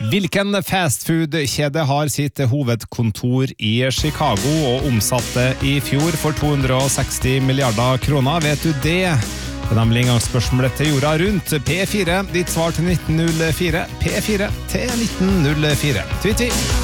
Hvilken fastfood-kjede har sitt hovedkontor i Chicago og omsatte i fjor for 260 milliarder kroner? Vet du det? Det er nemlig inngangsspørsmålet til jorda rundt. P4, ditt svar til 1904. P4 til 1904. Tvi-tvi!